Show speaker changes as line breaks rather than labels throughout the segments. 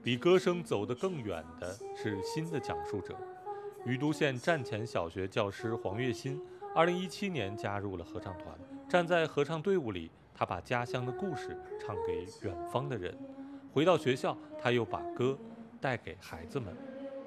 比歌声走得更远的是新的讲述者。余都县站前小学教师黄月新，2017年加入了合唱团，站在合唱队伍里，他把家乡的故事唱给远方的人。回到学校，他又把歌带给孩子们。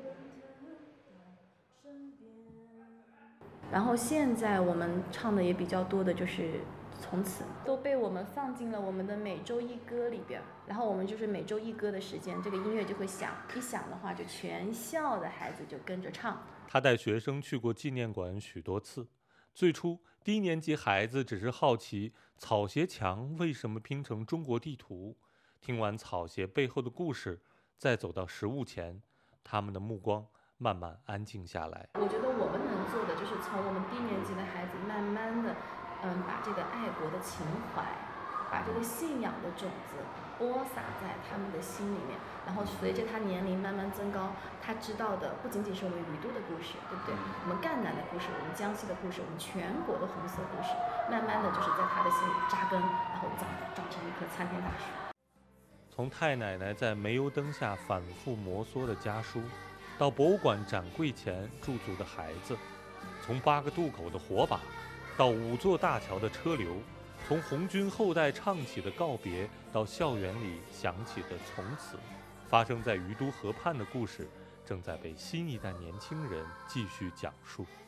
然后现在我们唱的也比较多的就是从此都被我们放进了我们的每周一歌里边，然后我们就是每周一歌的时间，这个音乐就会响，一响的话就全校的孩子就跟着唱。
他带学生去过纪念馆许多次。最初低年级孩子只是好奇草鞋墙为什么拼成中国地图，听完草鞋背后的故事，再走到食物前，他们的目光慢慢安静下来。
我觉得我们能做的就是从我们低年级的孩子慢慢的把这个爱国的情怀，把这个信仰的种子播撒在他们的心里面，然后随着他年龄慢慢增高，他知道的不仅仅是我们余都的故事，对不对？我们赣南的故事，我们江西的故事，我们全国的红色故事，慢慢的就是在他的心里扎根，然后长成一棵参天大树。
从太奶奶在煤油灯下反复摩挲的家书，到博物馆展柜前驻足的孩子，从8个渡口的火把，到5座大桥的车流，从红军后代唱起的告别，到校园里响起的从此，发生在余都河畔的故事，正在被新一代年轻人继续讲述。